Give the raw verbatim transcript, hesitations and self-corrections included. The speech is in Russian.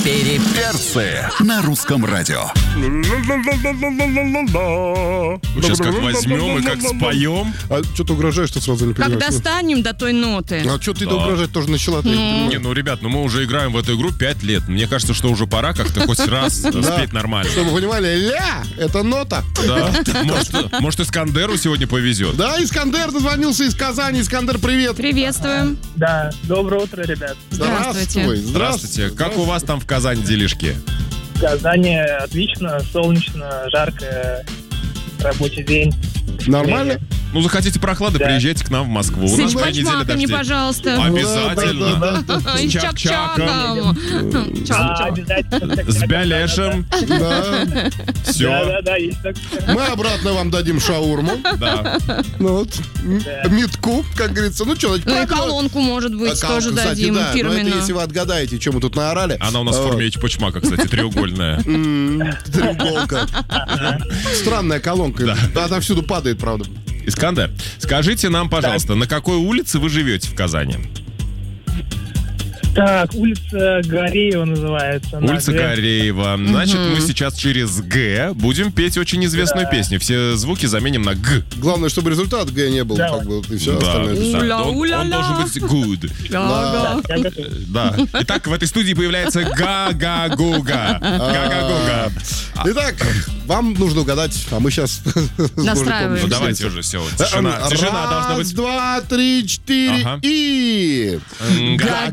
Перцы на русском радио. Сейчас как возьмем и как споем. А что ты угрожаешь, что сразу не Как понимаешь? достанем до той ноты. А что ты да. угрожать тоже начала? Не, ну, ребят, ну мы уже играем в эту игру пять лет. Мне кажется, что уже пора как-то хоть раз спеть нормально. Чтобы вы понимали, ля, это нота. Да. Может, может, Искандеру сегодня повезет. Да, Искандер дозвонился из Казани. Искандер, привет. Приветствуем. Да, доброе утро, ребят. Здравствуйте. Здравствуйте. Как у вас там в Казани делишки? В Казани отлично, солнечно, жарко, рабочий день. Нормально? Ну, захотите прохлады, Да. приезжайте к нам в Москву. У нас С две недели бачмаками, дождей. пожалуйста. Обязательно. Да, да, да. И С с чак-чаком. Да, Чак-чак. обязательно. С Бялешем. Да. Все. Да-да-да, есть такое. Мы обратно вам дадим шаурму. Да. Ну вот. м, Да. Митку, как говорится. Ну что, Ну и колонку, может быть, тоже дадим да. Но это фирменную. если вы отгадаете, что мы тут наорали. Она у нас в Вот. форме эйч-почмака, кстати, треугольная. М, Треуголка. Странная колонка. Она всюду падает, правда. Искандер, скажите нам, пожалуйста, на какой улице вы живете в Казани? Так, улица Гореева называется. на Улица Г. Гореева. Значит, мы сейчас через Г будем петь очень известную Да. песню. Все звуки заменим на Г. Главное, чтобы результат Г не был, Да. как бы, и все Да. остальное. Да. Уля, Он- уля, Он ля. должен быть good. Ага. Я готов. Да. Итак, в этой студии появляется Га-га-гуга. Га-га-гуга. Итак, вам нужно угадать, а мы сейчас... Настраиваемся. Ну давайте уже все. Тишина, тишина должна Раз, быть. два, три, четыре Ага. и... Га-